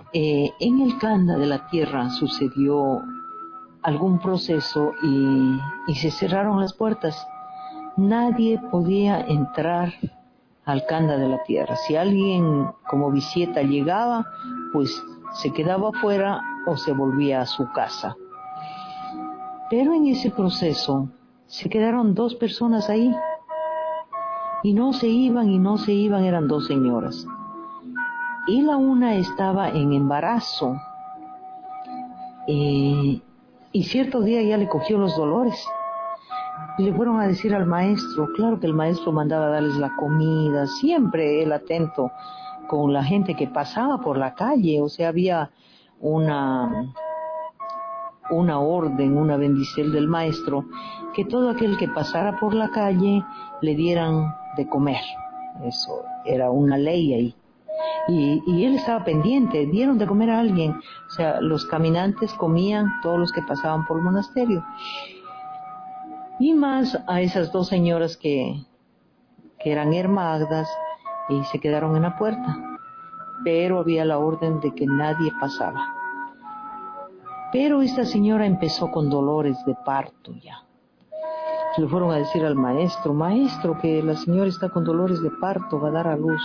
En el Kanda de la Tierra sucedió algún proceso y se cerraron las puertas. Nadie podía entrar al Kanda de la Tierra. Si alguien como visita llegaba, pues se quedaba afuera o se volvía a su casa. Pero en ese proceso se quedaron 2 personas ahí y no se iban, eran 2 señoras. Y la una estaba en embarazo y cierto día ya le cogió los dolores. Y le fueron a decir al maestro. Claro que el maestro mandaba darles la comida, siempre él atento con la gente que pasaba por la calle. O sea, había una orden, una bendición del maestro, que todo aquel que pasara por la calle le dieran de comer. Eso era una ley ahí. Y él estaba pendiente, dieron de comer a alguien. O sea, los caminantes comían, todos los que pasaban por el monasterio. Y más a esas 2 señoras que eran hermanas y se quedaron en la puerta. Pero había la orden de que nadie pasaba. Pero esta señora empezó con dolores de parto ya. Le fueron a decir al maestro, maestro, que la señora está con dolores de parto, va a dar a luz.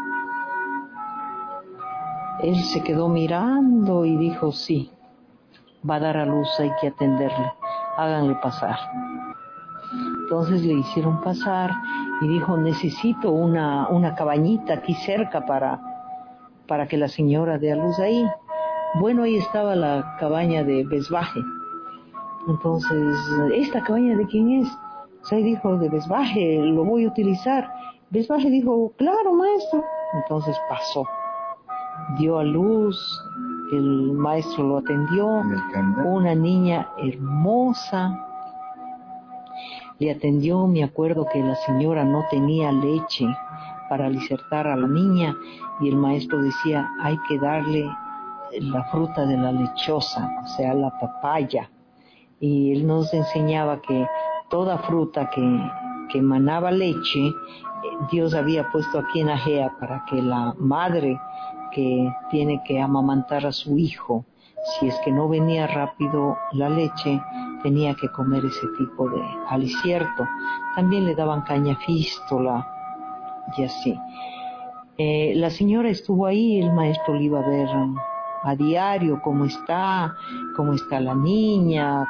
Él se quedó mirando y dijo, sí, va a dar a luz, hay que atenderle, háganle pasar. Entonces le hicieron pasar y dijo, necesito una cabañita aquí cerca para que la señora dé a luz ahí. Bueno, ahí estaba la cabaña de Besbaje. Entonces, ¿esta cabaña de quién es? O sea, dijo, de Besbaje, lo voy a utilizar. Besbaje dijo, claro, maestro. Entonces pasó, dio a luz, el maestro lo atendió, una niña hermosa, le atendió. Me acuerdo que la señora no tenía leche para alimentar a la niña y el maestro decía, hay que darle la fruta de la lechosa, o sea, la papaya. Y él nos enseñaba que toda fruta que emanaba leche, Dios había puesto aquí en Ajea para que la madre que tiene que amamantar a su hijo, si es que no venía rápido la leche, tenía que comer ese tipo de alicierto. También le daban caña fístola y así. La señora estuvo ahí, el maestro le iba a ver a diario cómo está la niña,